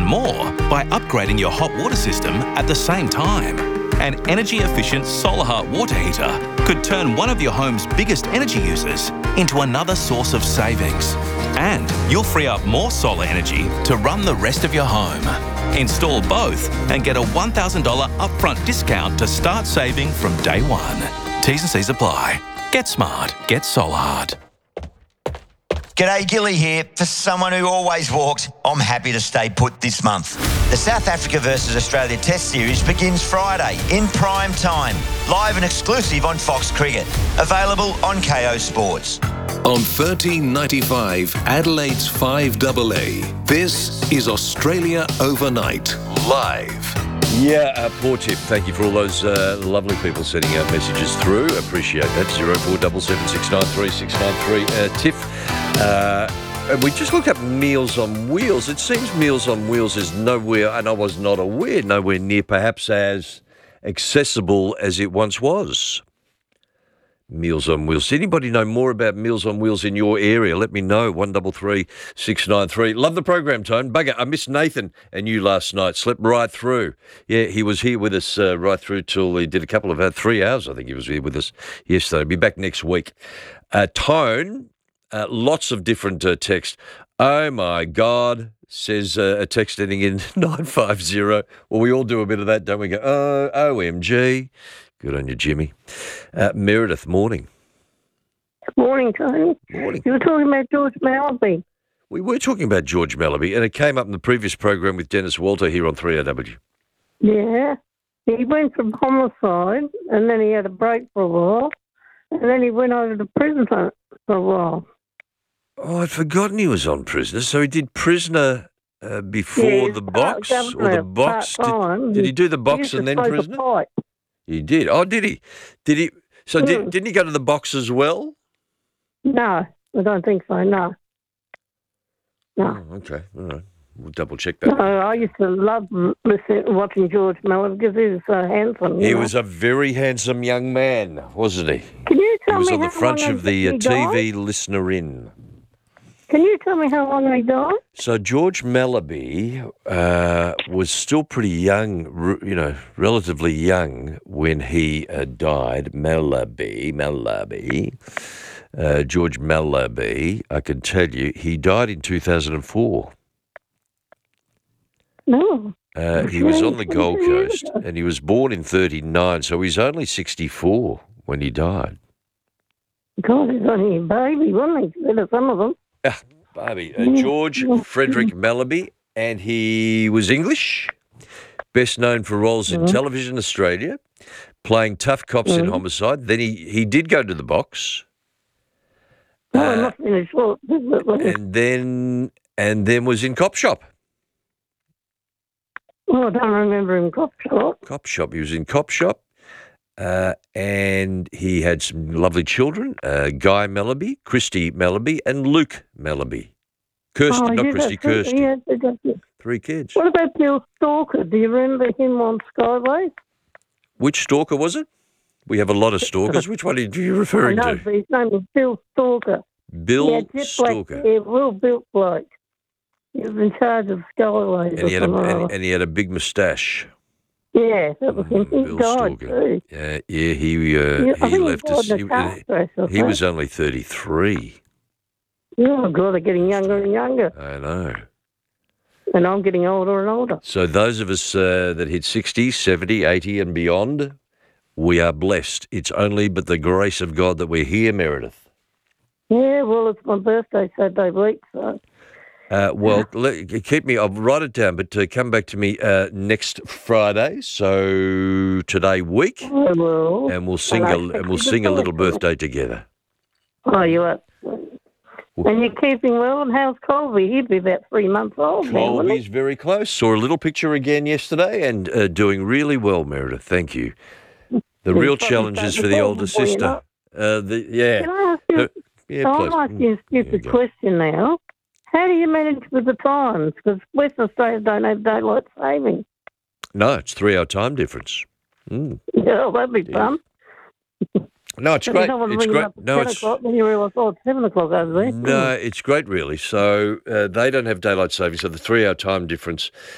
more by upgrading your hot water system at the same time. An energy-efficient solar hot water heater could turn one of your home's biggest energy users into another source of savings. And you'll free up more solar energy to run the rest of your home. Install both and get a $1,000 upfront discount to start saving from day one. T's and C's apply. Get smart. Get solar hard. G'day, Gilly here. For someone who always walks, I'm happy to stay put this month. The South Africa versus Australia Test Series begins Friday in prime time, live and exclusive on Fox Cricket. Available on KO Sports. On 1395 Adelaide's 5AA, this is Australia Overnight, live. Yeah, poor Tiff. Thank you for all those lovely people sending out messages through. Appreciate that. 0477693693. Tiff, we just looked up Meals on Wheels. It seems Meals on Wheels is nowhere, and I was not aware, nowhere near perhaps as accessible as it once was. Meals on Wheels. Does anybody know more about Meals on Wheels in your area? Let me know. 133693. Love the program, Tone. Bugger, I missed Nathan and you last night. Slept right through. Yeah, he was here with us right through till he did a couple of 3 hours. I think he was here with us yesterday. He'll be back next week. Tone, lots of different text. Oh, my God, says a text ending in 950. Well, we all do a bit of that, don't we? Go, oh, OMG. Good on you, Jimmy. Meredith, morning. Morning, Tony. Morning. You were talking about George Malaby. We were talking about George Malaby, and it came up in the previous program with Dennis Walter here on 3AW. Yeah. He went from homicide, and then he had a break for a while, and then he went over to prison for a while. Oh, I'd forgotten he was on Prisoner. So he did Prisoner before the box? Or the box? Did he do the box and then Prisoner? He did. Oh, did he? Did he? So didn't he go to the box as well? No, I don't think so. No. Oh, okay. All right. We'll double check that. No, I used to love watching George Malaby because he was so handsome. He was a very handsome young man, wasn't he? Can you tell me He was on the how front long of the he TV died? Listener In. Can you tell me how long he died? So George Malaby was still pretty young, relatively young when he died. George Malaby, I can tell you, he died in 2004. No. He was on the Gold Coast, and he was born in 1939, so he's only 64 when he died. God, he's only a baby, wasn't he? Better some of them. Barbie. George Frederick Malaby, and he was English, best known for roles in Television Australia, playing tough cops in Homicide. Then he did go to the box. Not in a short visit. And then was in Cop Shop. Oh, I don't remember him. Cop Shop. Cop Shop. He was in Cop Shop. And he had some lovely children, Guy Malaby, Christy Malaby, and Luke Malaby. Kirsten, not Christy, Kirsten. Yeah, 3 kids. What about Bill Stalker? Do you remember him on Skyway? Which stalker was it? We have a lot of stalkers. Which one are you referring to? But his name was Bill Stalker. Bill Stalker. Yeah, real built bloke. He was in charge of Skyway. And he had a big moustache. Yeah, that was him. He Bill died Stalker. too. He left us. He was only 33. Oh, God, they're getting younger and younger. I know. And I'm getting older and older. So those of us that hit 60, 70, 80 and beyond, we are blessed. It's only but the grace of God that we're here, Meredith. Yeah, well, it's my birthday Saturday week, so... keep me. I'll write it down, but come back to me next Friday. So today week, I will. And we'll sing a little birthday together. Oh, you are. And you're keeping well. And how's Colby? He'd be about 3 months old now, wouldn't he? Colby's very close. Saw a little picture again yesterday, and doing really well, Meredith. Thank you. The real challenge is for the older sister. Can I ask you? Please. I'll ask you a stupid question now. How do you manage with the times? Because Western Australia don't have daylight saving. No, it's 3-hour time difference. Yeah, well, that'd be fun. No, it's great. It's great. No, it's 10 o'clock, then you realise, it's 7 o'clock over there. No, it's great, really. So they don't have daylight saving, so the 3-hour time difference